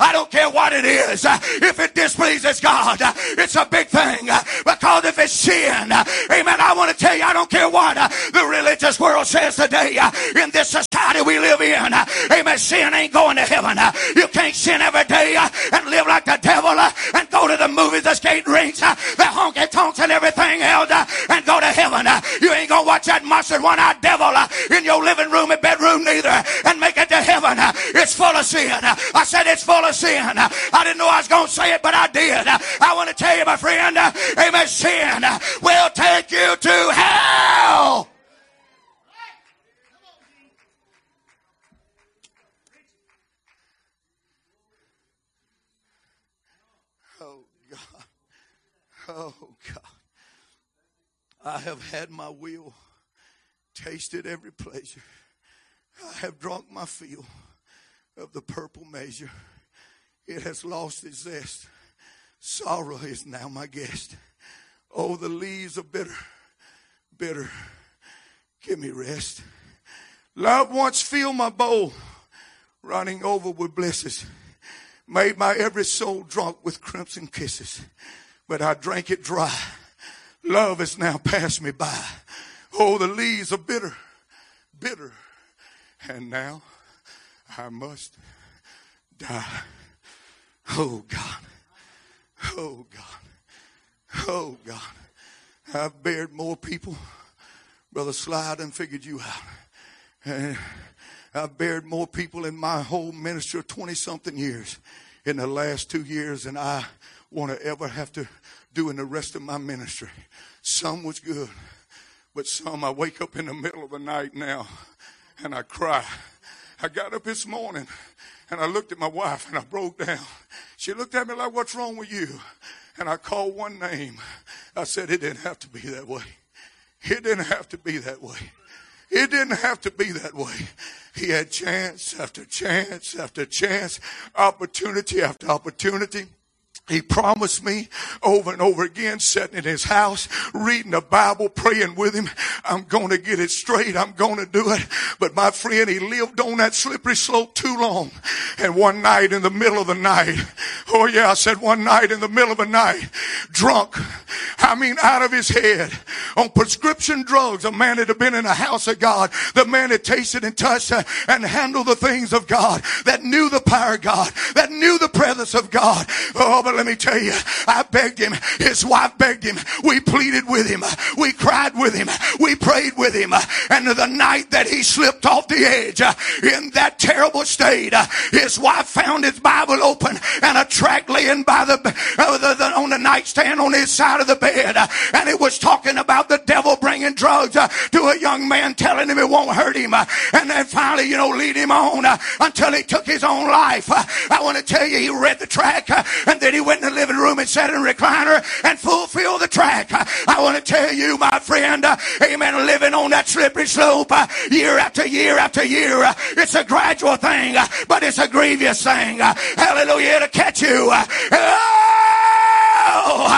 I don't care what it is. If it displeases God, it's a big thing. Because if it's sin, amen, I want to tell you, I don't care what the religious world says today. In this society we live in, amen, sin ain't going to heaven. You can't sin every day and live like the devil and go to the movies, the skate rinks, the honky tonks and everything else and go to heaven. You ain't gonna watch that mustard one-eyed devil in your living room and bedroom neither and make it to heaven. It's full of sin. I said it's full of sin. I didn't know I was gonna say it, but I did. I want to tell you, my friend, amen, sin will take you to hell. Oh, God. I have had my will, tasted every pleasure. I have drunk my fill of the purple measure. It has lost its zest. Sorrow is now my guest. Oh, the leaves are bitter, bitter. Give me rest. Love once filled my bowl, running over with blisses. Made my every soul drunk with crimson kisses. But I drank it dry. Love has now passed me by. Oh, the leaves are bitter, bitter. And now I must die. Oh, God. Oh, God. Oh, God. I've buried more people. Brother Sly, I done figured you out. And I've buried more people in my whole ministry of 20-something years in the last 2 years than I want to ever have to do in the rest of my ministry. Some was good, but some I wake up in the middle of the night now and I cry. I got up this morning and I looked at my wife and I broke down. She looked at me like, what's wrong with you? And I called one name. I said, it didn't have to be that way. It didn't have to be that way. It didn't have to be that way. He had chance after chance after chance, opportunity after opportunity. He promised me over and over again, sitting in his house, reading the Bible, praying with him. I'm going to get it straight. I'm going to do it. But my friend, he lived on that slippery slope too long. And one night in the middle of the night, oh yeah, I said one night in the middle of the night, drunk, I mean out of his head, on prescription drugs, a man that had been in the house of God, the man that tasted and touched and handled the things of God, that knew the power of God, that knew the presence of God. Oh, but let me tell you, I begged him. His wife begged him. We pleaded with him. We cried with him. We prayed with him. And the night that he slipped off the edge in that terrible state, his wife found his Bible open and a tract laying by on the nightstand on his side of the bed. And it was talking about the devil bringing drugs to a young man, telling him it won't hurt him. And then finally, lead him on until he took his own life. I want to tell you, he read the tract and then he went in the living room and sat in a recliner and fulfilled the tract. I want to tell you, my friend, amen, living on that slippery slope year after year after year, it's a gradual thing, but it's a grievous thing. Hallelujah, to catch you.